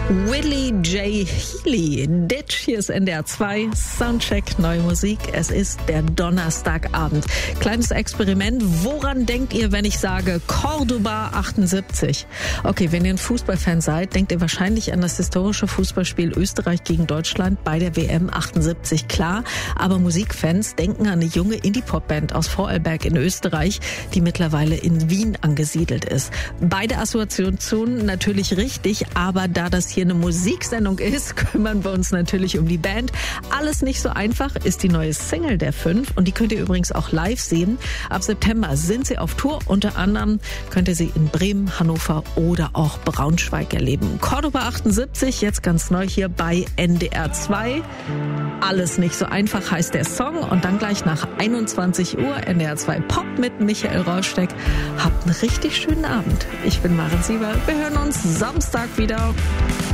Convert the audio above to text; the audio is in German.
Willie J. Healy, Ditch, hier ist NDR 2, Soundcheck, neue Musik. Es ist der Donnerstagabend. Kleines Experiment. Woran denkt ihr, wenn ich sage Cordoba 78? Okay, wenn ihr ein Fußballfan seid, denkt ihr wahrscheinlich an das historische Fußballspiel Österreich gegen Deutschland bei der WM 78, klar. Aber Musikfans denken an eine junge Indie-Pop-Band aus Vorarlberg in Österreich, die mittlerweile in Wien angesiedelt ist. Beide Assoziationen natürlich richtig, aber da das hier eine Musiksendung ist, kümmern wir uns natürlich um die Band. Alles nicht so einfach ist die neue Single der 5 und die könnt ihr übrigens auch live sehen. Ab September sind sie auf Tour. Unter anderem könnt ihr sie in Bremen, Hannover oder auch Braunschweig erleben. Cordoba 78, jetzt ganz neu hier bei NDR 2. Alles nicht so einfach heißt der Song und dann gleich nach 21 Uhr NDR 2 Pop mit Michael Rohrsteck. Habt einen richtig schönen Abend. Ich bin Maren Sieber. Wir hören uns Samstag wieder.